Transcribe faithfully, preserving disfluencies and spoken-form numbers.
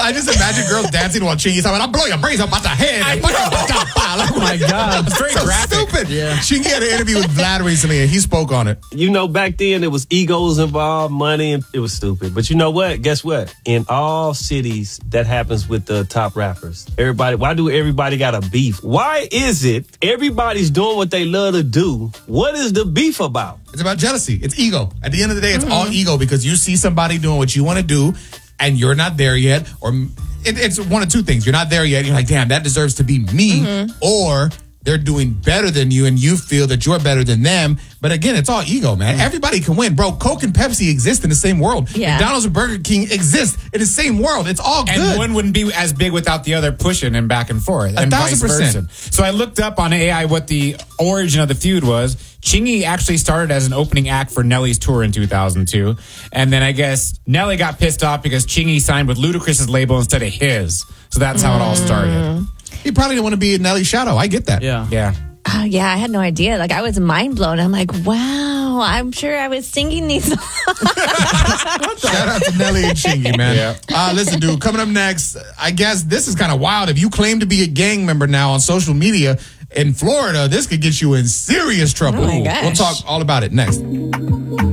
I just imagine girls dancing while Chingy's talking, I'll blow your brains out the head. I know. Oh my God. It's very so graphic. stupid. Yeah. Chingy had an interview with Vlad recently and he spoke on it. You know, back then there was egos involved, money, and it was stupid. But you know what? Guess what? In all cities, that happens with the top rappers. Everybody, why do everybody got a beef? Why is it everybody's doing what they love to do? What is the beef about? It's about jealousy. It's ego. At the end of the day, it's mm-hmm. all ego because you see somebody doing what you want to do and you're not there yet. Or it, it's one of two things. You're not there yet. You're like, damn, that deserves to be me. Mm-hmm. Or they're doing better than you and you feel that you're better than them. But again, it's all ego, man. Mm-hmm. Everybody can win. Bro, Coke and Pepsi exist in the same world. Yeah. McDonald's and Burger King exist in the same world. It's all good. And one wouldn't be as big without the other pushing and back and forth. A and thousand vice percent. versa. So I looked up on A I what the origin of the feud was. Chingy actually started as an opening act for Nelly's tour in two thousand two. And then I guess Nelly got pissed off because Chingy signed with Ludacris's label instead of his. So that's how it all started. He probably didn't want to be in Nelly's shadow. I get that. Yeah. Yeah. Oh, yeah, I had no idea. Like, I was mind blown. I'm like, wow, I'm sure I was singing these songs. Shout out to Nelly and Chingy, man. Yeah. Uh, listen, dude, coming up next, I guess this is kind of wild. If you claim to be a gang member now on social media in Florida, this could get you in serious trouble. Oh my gosh. We'll talk all about it next.